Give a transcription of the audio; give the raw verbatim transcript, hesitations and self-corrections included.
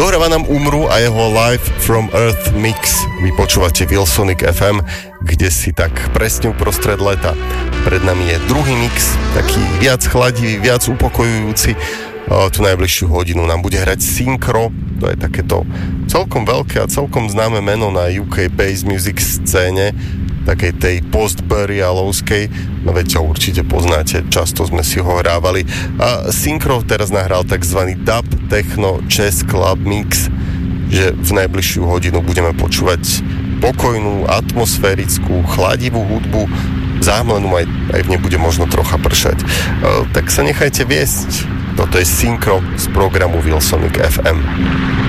Dohráva nám Umru a jeho Live from Earth mix. Vy počúvate Wilsonic ef em, kde si tak presne uprostred leta. Pred nami je druhý mix, taký viac chladivý, viac upokojujúci. Tu najbližšiu hodinu nám bude hrať Synchro, to je takéto celkom veľké a celkom známe meno na ú ká bass music scéne, takej tej post-burialovskej, no veď ho určite poznáte, často sme si ho hrávali. A Synchro teraz nahral tzv. Dub Techno Jazz Club Mix, že v najbližšiu hodinu budeme počúvať pokojnú, atmosférickú, chladivú hudbu, záhmlenú, aj, aj v nej bude možno trocha pršať. E, tak sa nechajte viesť. Toto je Synchro z programu Wilsonic ef em.